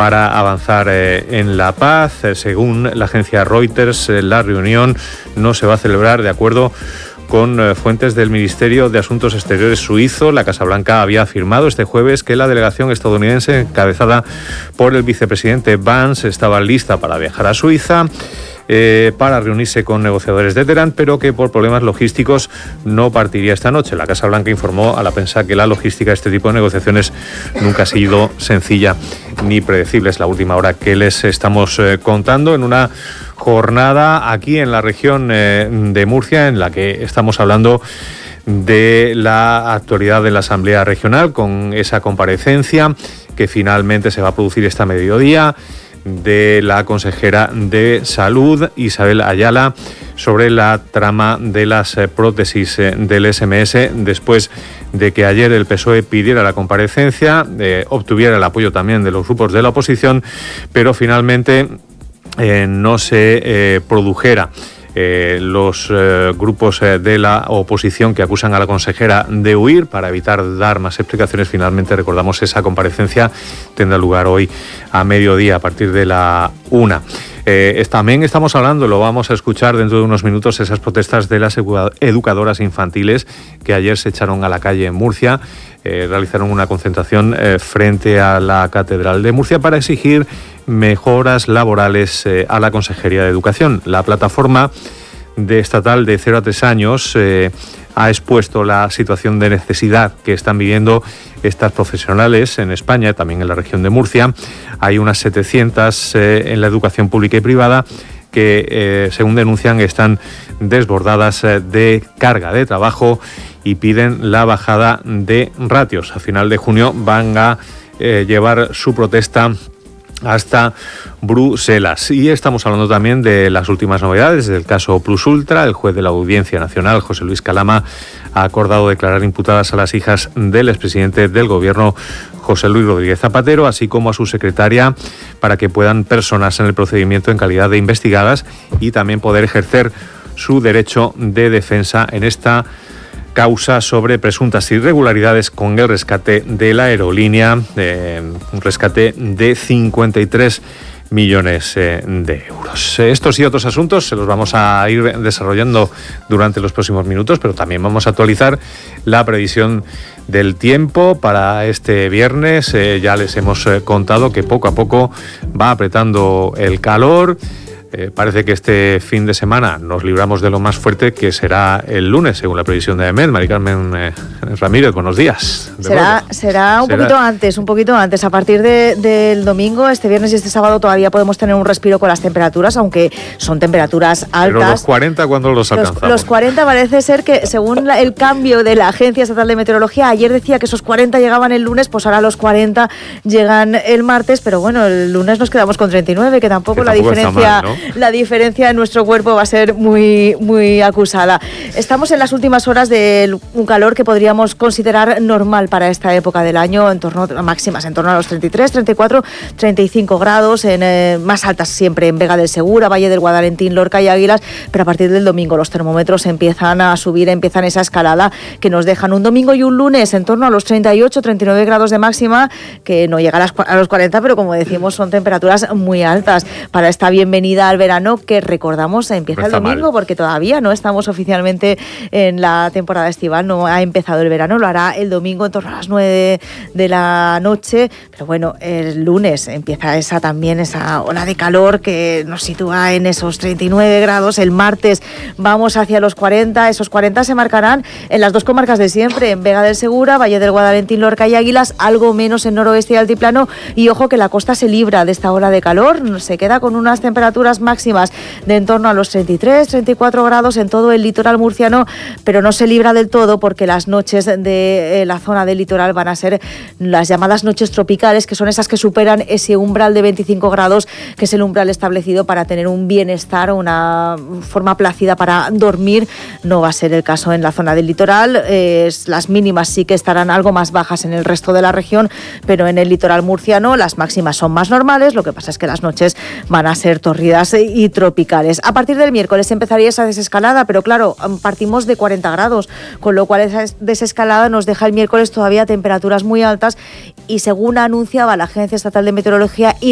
para avanzar en la paz. Según la agencia Reuters, la reunión no se va a celebrar de acuerdo con fuentes del Ministerio de Asuntos Exteriores suizo. La Casa Blanca había afirmado este jueves que la delegación estadounidense, encabezada por el vicepresidente Vance, estaba lista para viajar a Suiza para reunirse con negociadores de Teherán, pero que por problemas logísticos no partiría esta noche. La Casa Blanca informó a la prensa que la logística de este tipo de negociaciones nunca ha sido sencilla ni predecible. Es la última hora que les estamos contando en una jornada aquí en la región de Murcia, en la que estamos hablando de la actualidad de la Asamblea Regional, con esa comparecencia que finalmente se va a producir este mediodía de la consejera de Salud, Isabel Ayala, sobre la trama de las prótesis del SMS, después de que ayer el PSOE pidiera la comparecencia, obtuviera el apoyo también de los grupos de la oposición, pero finalmente no se produjera. Los grupos de la oposición que acusan a la consejera de huir para evitar dar más explicaciones. Finalmente, recordamos, esa comparecencia tendrá lugar hoy a mediodía, a partir de la 1. También estamos hablando, lo vamos a escuchar dentro de unos minutos, esas protestas de las educadoras infantiles que ayer se echaron a la calle en Murcia. Realizaron una concentración frente a la Catedral de Murcia para exigir mejoras laborales a la Consejería de Educación. La plataforma estatal de 0 a 3 años ha expuesto la situación de necesidad que están viviendo estas profesionales en España, también en la región de Murcia. Hay unas 700 en la educación pública y privada que, según denuncian, están desbordadas de carga de trabajo y piden la bajada de ratios. A final de junio van a llevar su protesta hasta Bruselas. Y estamos hablando también de las últimas novedades del caso Plus Ultra. El juez de la Audiencia Nacional, José Luis Calama, ha acordado declarar imputadas a las hijas del expresidente del Gobierno, José Luis Rodríguez Zapatero, así como a su secretaria, para que puedan personarse en el procedimiento en calidad de investigadas y también poder ejercer su derecho de defensa en esta causa sobre presuntas irregularidades con el rescate de la aerolínea, un rescate de 53 millones de euros. Estos y otros asuntos se los vamos a ir desarrollando durante los próximos minutos, pero también vamos a actualizar la previsión del tiempo para este viernes. Ya les hemos contado que poco a poco va apretando el calor. Parece que este fin de semana nos libramos de lo más fuerte, que será el lunes, según la previsión de AEMET. Mari Carmen Ramírez, buenos días. Será un poquito antes. A partir del domingo, este viernes y este sábado todavía podemos tener un respiro con las temperaturas, aunque son temperaturas altas. Pero los 40, ¿cuándo los alcanzamos? Los 40 parece ser que, según el cambio de la Agencia Estatal de Meteorología, ayer decía que esos 40 llegaban el lunes, pues ahora los 40 llegan el martes, pero bueno, el lunes nos quedamos con 39, que tampoco la diferencia... Está mal, ¿no? La diferencia en nuestro cuerpo va a ser muy, muy acusada. Estamos en las últimas horas de un calor que podríamos considerar normal para esta época del año, en torno a máximas, en torno a los 33, 34, 35 grados, más altas siempre en Vega del Segura, Valle del Guadalentín, Lorca y Águilas, pero a partir del domingo los termómetros empiezan a subir, empiezan esa escalada que nos dejan un domingo y un lunes en torno a los 38, 39 grados de máxima, que no llega a los 40, pero como decimos son temperaturas muy altas para esta bienvenida al verano, que recordamos empieza el domingo, porque todavía no estamos oficialmente en la temporada estival, no ha empezado el verano, lo hará el domingo en torno a las 9 de la noche, pero bueno, el lunes empieza esa ola de calor que nos sitúa en esos 39 grados, el martes vamos hacia los 40, esos 40 se marcarán en las dos comarcas de siempre, en Vega del Segura, Valle del Guadalentín, Lorca y Águilas, algo menos en noroeste y altiplano, y ojo que la costa se libra de esta ola de calor, se queda con unas temperaturas máximas de en torno a los 33, 34 grados en todo el litoral murciano, pero no se libra del todo porque las noches de la zona del litoral van a ser las llamadas noches tropicales, que son esas que superan ese umbral de 25 grados, que es el umbral establecido para tener un bienestar, una forma plácida para dormir. No va a ser el caso en la zona del litoral, las mínimas sí que estarán algo más bajas en el resto de la región, pero en el litoral murciano las máximas son más normales, lo que pasa es que las noches van a ser torridas y tropicales. A partir del miércoles empezaría esa desescalada, pero claro, partimos de 40 grados, con lo cual esa desescalada nos deja el miércoles todavía temperaturas muy altas y, según anunciaba la Agencia Estatal de Meteorología,